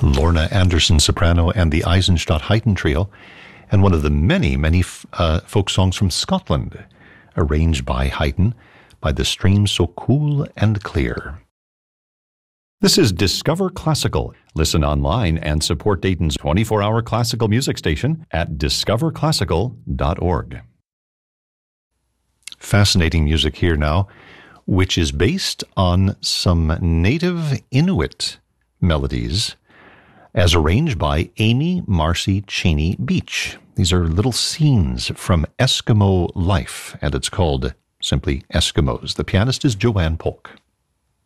Lorna Anderson soprano and the Eisenstadt Haydn Trio, and one of the many folk songs from Scotland, arranged by Haydn, by the stream so cool and clear. This is Discover Classical. Listen online and support Dayton's 24-hour classical music station at discoverclassical.org. Fascinating music here now, which is based on some native Inuit melodies as arranged by Amy Marcy Cheney Beach. These are little scenes from Eskimo life, and it's called simply Eskimos. The pianist is Joanne Polk.